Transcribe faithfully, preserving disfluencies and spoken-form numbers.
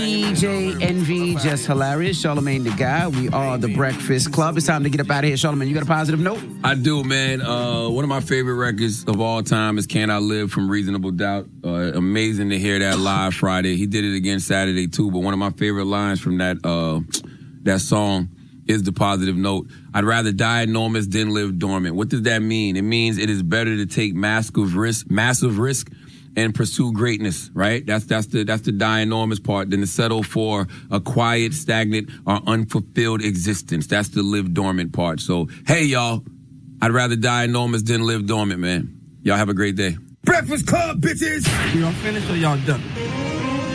D J Envy, just hilarious. Charlamagne the Guy. We are the Breakfast Club. It's time to get up out of here. Charlamagne, you got a positive note? I do, man. Uh, one of my favorite records of all time is Can I Live from Reasonable Doubt. Uh, amazing to hear that live Friday. He did it again Saturday, too. But one of my favorite lines from that uh, that song is the positive note. I'd rather die enormous than live dormant. What does that mean? It means it is better to take massive risk, massive risk and pursue greatness, right? That's that's the that's the die enormous part than to settle for a quiet, stagnant, or unfulfilled existence. That's the live dormant part. So, hey, y'all, I'd rather die enormous than live dormant, man. Y'all have a great day. Breakfast Club, bitches! Y'all finished or y'all done?